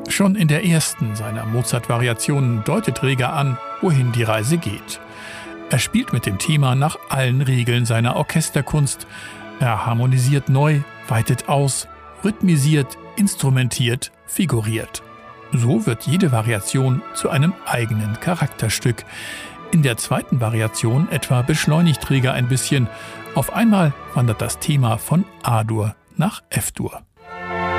Schon in der ersten seiner Mozart-Variationen deutet Reger an, wohin die Reise geht. Er spielt mit dem Thema nach allen Regeln seiner Orchesterkunst. Er harmonisiert neu, weitet aus, rhythmisiert, instrumentiert, figuriert. So wird jede Variation zu einem eigenen Charakterstück. In der zweiten Variation etwa beschleunigt Reger ein bisschen. Auf einmal wandert das Thema von A-Dur nach F-Dur.